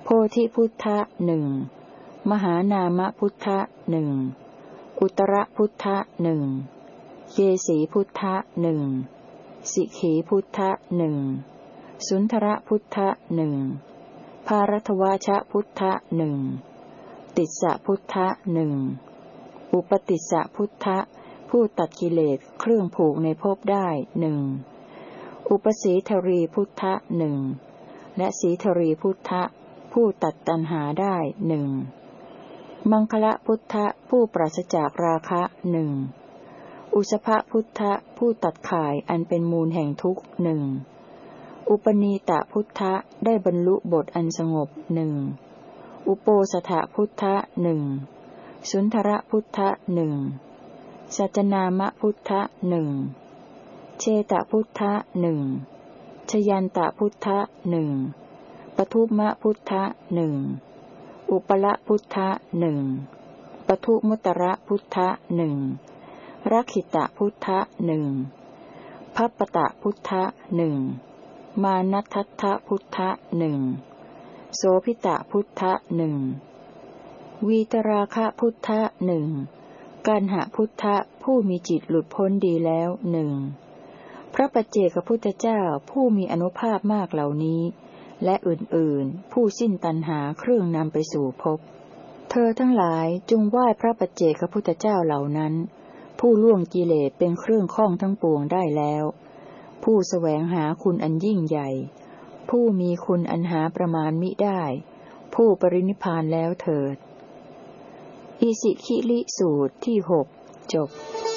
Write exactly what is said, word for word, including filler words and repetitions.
โพธิพุทธะหนึ่งมหานามพุทธะหนึ่งอุตรพุทธะหนึ่งเกสีพุทธะหนึ่งสิขีพุทธะหนึ่งสุนทรพุทธะหนึ่งภารัตวาชพุทธะหนึ่งติสสะพุทธะหนึ่งอุปติสสะพุทธะผู้ตัดกิเลสเครื่องผูกในภพได้หนึ่งอุปสีทรีพุทธะหนึ่งและสีทรีพุทธะผู้ตัดตัณหาได้หนึ่งมังคละพุทธะผู้ปราศจากราคะหนึ่งอุสภพุทธะผู้ตัดข่ายอันเป็นมูลแห่งทุกข์หนึ่งอุปนีตพุทธะได้บรรลุบทอันสงบหนึ่งอุโปสถพุทธะหนึ่งสุนทรพุทธะหนึ่งสัจนามพุทธะหนึ่งเชตพุทธะหนึ่งชยันตพุทธะหนึ่งปทุมะพุทธะหนึ่งอุปละพุทธะหนึ่งปทุมุตระพุทธะหนึ่งรักขิตะพุทธะหนึ่งภัปปตะพุทธะหนึ่งมานัทธัตถะพุทธะหนึ่งโสภิตะพุทธะหนึ่งวีตราคะพุทธะหนึ่งกันหพุทธะผู้มีจิตหลุดพ้นดีแล้วหนึ่งพระปัจเจกพุทธเจ้าผู้มีอานุภาพมากเหล่านี้และอื่นๆผู้สิ้นตัณหาเครื่องนำไปสู่ภพเธอทั้งหลายจงไหว้พระปัจเจกพุทธเจ้าเหล่านั้นผู้ล่วงกิเลสเป็นเครื่องข้องทั้งปวงได้แล้วผู้แสวงหาคุณอันยิ่งใหญ่ผู้มีคุณอันหาประมาณมิได้ผู้ปรินิพพานแล้วเถิดอิสิคิลิสูตรที่หกจบ